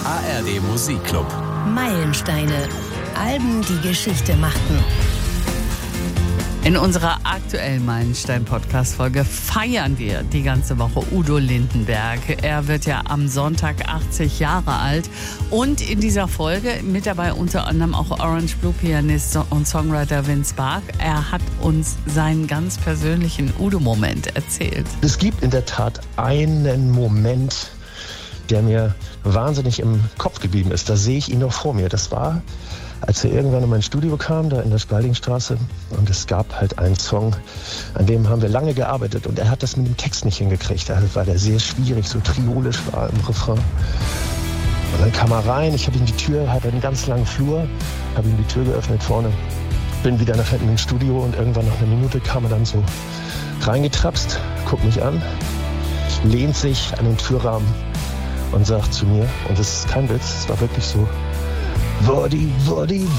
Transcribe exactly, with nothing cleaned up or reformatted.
A R D Musikclub. Meilensteine. Alben, die Geschichte machten. In unserer aktuellen Meilenstein-Podcast-Folge feiern wir die ganze Woche Udo Lindenberg. Er wird ja am Sonntag achtzig Jahre alt. Und in dieser Folge mit dabei unter anderem auch Orange Blue Pianist und Songwriter Vince Bark. Er hat uns seinen ganz persönlichen Udo-Moment erzählt. Es gibt in der Tat einen Moment, der mir wahnsinnig im Kopf geblieben ist. Da sehe ich ihn noch vor mir. Das war, als er irgendwann in mein Studio kam, da in der Spaldingstraße. Und es gab halt einen Song, an dem haben wir lange gearbeitet. Und er hat das mit dem Text nicht hingekriegt. Also weil der sehr schwierig, so triolisch war im Refrain. Und dann kam er rein, ich habe ihm die Tür, hatte einen ganz langen Flur, habe ihm die Tür geöffnet vorne. Bin wieder nach hinten ins Studio und irgendwann nach einer Minute kam er dann so reingetrapst, guckt mich an, lehnt sich an den Türrahmen und sagt zu mir, und das ist kein Witz, es war wirklich so, Wurdi, Wurdi,